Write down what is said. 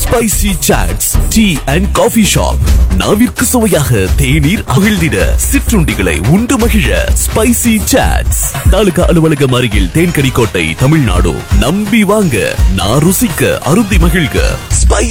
Spicy சாட்ஸ் tea and coffee shop. நாவிற்கு சுவையாக தேநீர் அகிழ்ந்திட சிற்றுண்டிகளை உண்டு மகிழ ஸ்பைசி சாட்ஸ். தாலுகா அலுவலகம் அருகில் தேன்கனிக்கோட்டை, தமிழ்நாடு. நம்பி வாங்க, நான் ருசிக்க அருந்தி மகிழ்க.